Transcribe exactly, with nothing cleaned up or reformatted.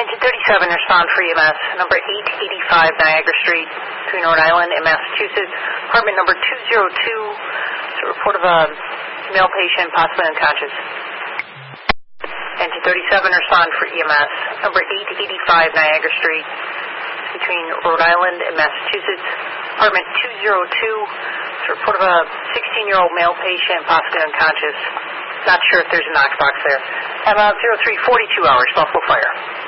Engine thirty-seven, respond for E M S, number eight eighty-five Niagara Street, between Rhode Island and Massachusetts. Apartment number two oh two, it's a report of a male patient, possibly unconscious. Engine thirty-seven, respond for E M S, number eight eighty-five Niagara Street, between Rhode Island and Massachusetts. Apartment two oh two, it's a report of a sixteen-year-old male patient, possibly unconscious. Not sure if there's a Knox box there. About zero three forty-two hours, Buffalo Fire.